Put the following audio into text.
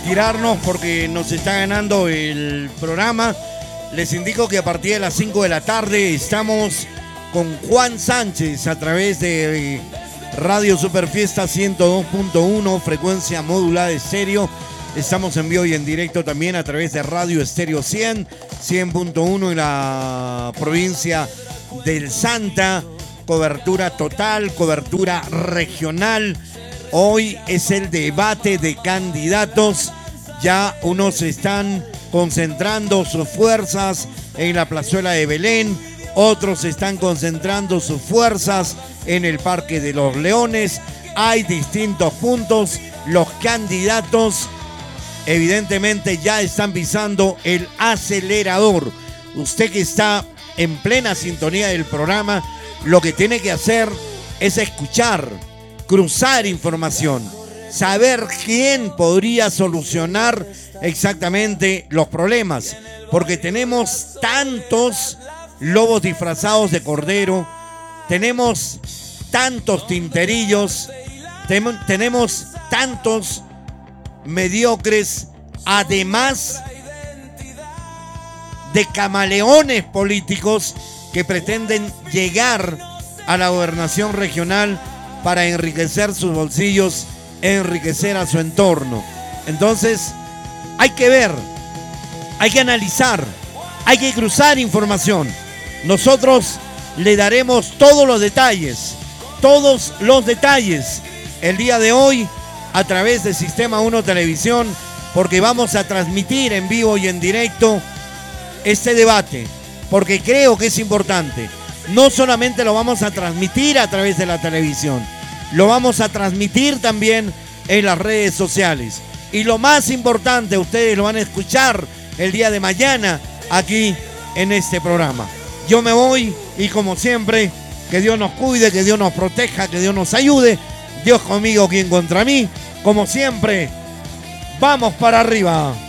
retirarnos porque nos está ganando el programa. Les indico que a partir de las 5 de la tarde estamos con Juan Sánchez a través de Radio Superfiesta 102.1, frecuencia modulada de estéreo. Estamos en vivo y en directo también a través de Radio Estéreo 100.1 en la provincia del Santa. Cobertura total, cobertura regional. Hoy es el debate de candidatos. Ya unos están concentrando sus fuerzas en la plazuela de Belén, otros están concentrando sus fuerzas en el Parque de los Leones. Hay distintos puntos. Los candidatos evidentemente ya están pisando el acelerador. Usted que está en plena sintonía del programa, lo que tiene que hacer es escuchar, cruzar información, saber quién podría solucionar exactamente los problemas, porque tenemos tantos lobos disfrazados de cordero, tenemos tantos tinterillos, tenemos tantos mediocres, además de camaleones políticos que pretenden llegar a la gobernación regional para enriquecer sus bolsillos, enriquecer a su entorno. Entonces, hay que ver, hay que analizar, hay que cruzar información. Nosotros le daremos todos los detalles el día de hoy a través de Sistema 1 Televisión, porque vamos a transmitir en vivo y en directo este debate, porque creo que es importante. No solamente lo vamos a transmitir a través de la televisión, lo vamos a transmitir también en las redes sociales. Y lo más importante, ustedes lo van a escuchar el día de mañana aquí en este programa. Yo me voy y como siempre, que Dios nos cuide, que Dios nos proteja, que Dios nos ayude. Dios conmigo, quien contra mí. Como siempre, vamos para arriba.